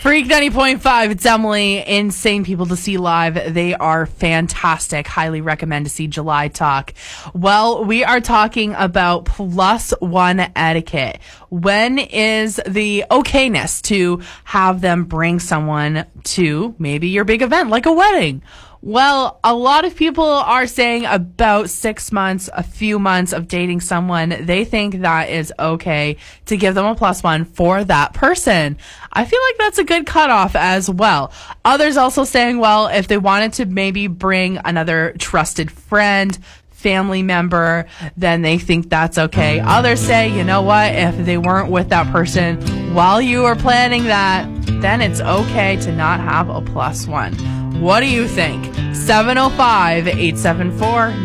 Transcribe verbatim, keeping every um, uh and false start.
Freak ninety point five, it's Emily. Insane people to see live. They are fantastic. Highly recommend to see July Talk. Well, we are talking about plus one etiquette. When is the okayness to have them bring someone to maybe your big event, like a wedding? Well, a lot of people are saying about six months, a few months of dating someone, they think that is okay to give them a plus one for that person. I feel like that's a good cutoff as well. Others also saying, well, if they wanted to maybe bring another trusted friend, family member, then they think that's okay. Others say, you know what, if they weren't with that person while you were planning that, then it's okay to not have a plus one. What do you think? seven oh five, eight seven four